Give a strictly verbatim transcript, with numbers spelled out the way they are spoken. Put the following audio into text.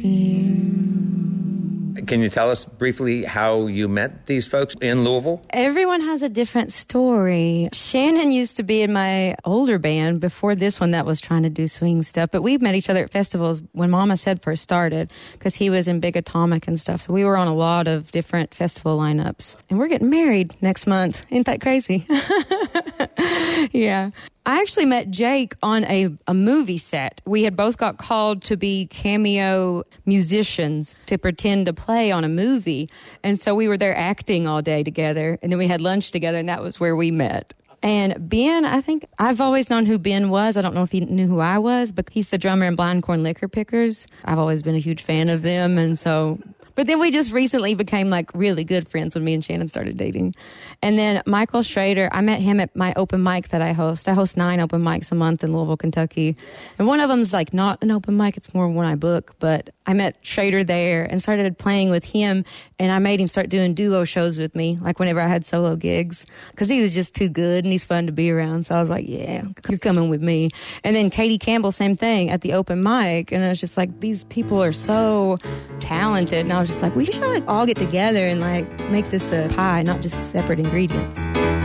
you. Can you tell us briefly how you met these folks in Louisville? Everyone has a different story. Shannon used to be in my older band before this one that was trying to do swing stuff, but we met each other at festivals when Mama Said first started because he was in Big Atomic and stuff. So we were on a lot of different festival lineups. And we're getting married next month. Ain't that crazy? Yeah. I actually met Jake on a, a movie set. We had both got called to be cameo musicians to pretend to play on a movie. And so we were there acting all day together. And then we had lunch together, and that was where we met. And Ben, I think I've always known who Ben was. I don't know if he knew who I was, but he's the drummer in Blind Corn Liquor Pickers. I've always been a huge fan of them. And so... But then we just recently became like really good friends when me and Shannon started dating. And then Michael Schrader, I met him at my open mic that I host. I host nine open mics a month in Louisville, Kentucky. And one of them's like not an open mic, it's more one I book. But I met Schrader there and started playing with him. And I made him start doing duo shows with me, like whenever I had solo gigs. Because he was just too good and he's fun to be around. So I was like, yeah, you're coming with me. And then Katie Campbell, same thing at the open mic. And I was just like, these people are so talented. And I was just like, we should like all get together and like make this a pie, not just separate ingredients.